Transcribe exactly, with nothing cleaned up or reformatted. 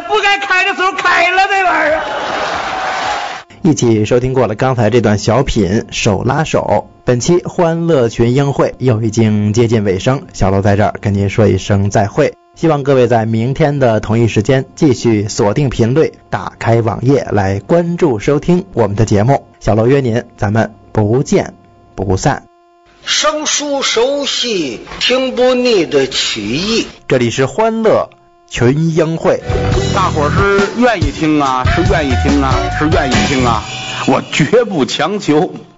了，不该开的时候开了这玩意儿。 一起收听过了刚才这段小品手拉手，本期欢乐群英会又已经接近尾声，小楼在这儿跟您说一声再会，希望各位在明天的同一时间继续锁定频率，打开网页来关注收听我们的节目。小楼约您，咱们不见不散。 生疏熟悉听不腻的曲艺， 这里是欢乐群英会。 大伙儿是愿意听啊，是愿意听啊，是愿意听啊，我绝不强求。